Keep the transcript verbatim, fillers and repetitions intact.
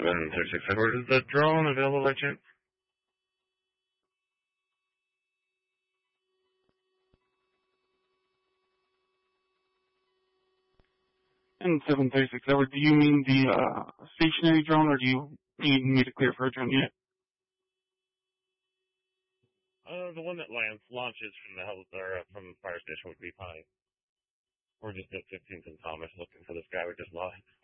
seven thirty-six Edward, is the drone available by chance? And seven thirty-six Edward, do you mean the uh, stationary drone, or do you need me to clear for a drone yet? Uh, the one that lands, launches from the hel- or uh, from the fire station would be fine. We're just at fifteenth and Thomas looking for this guy we just lost.